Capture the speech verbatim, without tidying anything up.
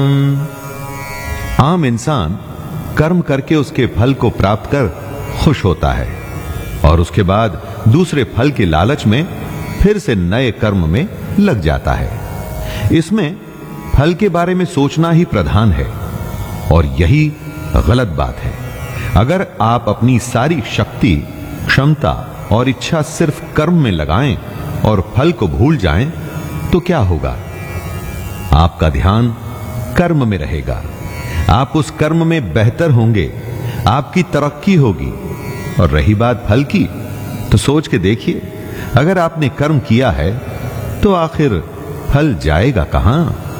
आम इंसान कर्म करके उसके फल को प्राप्त कर खुश होता है और उसके बाद दूसरे फल के लालच में फिर से नए कर्म में लग जाता है। इसमें फल के बारे में सोचना ही प्रधान है और यही गलत बात है। अगर आप अपनी सारी शक्ति, क्षमता और इच्छा सिर्फ कर्म में लगाएं और फल को भूल जाएं तो क्या होगा? आपका ध्यान कर्म में रहेगा, आप उस कर्म में बेहतर होंगे, आपकी तरक्की होगी। और रही बात फल की, तो सोच के देखिए, अगर आपने कर्म किया है तो आखिर फल जाएगा कहां?